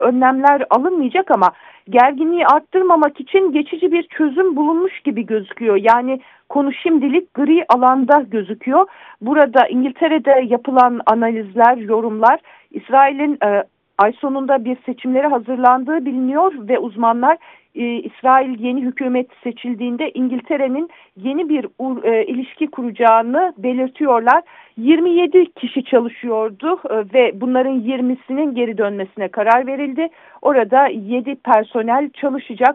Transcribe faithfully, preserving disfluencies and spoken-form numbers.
önlemler alınmayacak ama gerginliği arttırmamak için geçici bir çözüm bulunmuş gibi gözüküyor. Yani konu şimdilik gri alanda gözüküyor. Burada İngiltere'de yapılan analizler, yorumlar İsrail'in e, ay sonunda bir seçimlere hazırlandığı biliniyor ve uzmanlar e, İsrail yeni hükümet seçildiğinde İngiltere'nin yeni bir e, ilişki kuracağını belirtiyorlar. yirmi yedi kişi çalışıyordu e, ve bunların yirmisinin geri dönmesine karar verildi. Orada yedi personel çalışacak.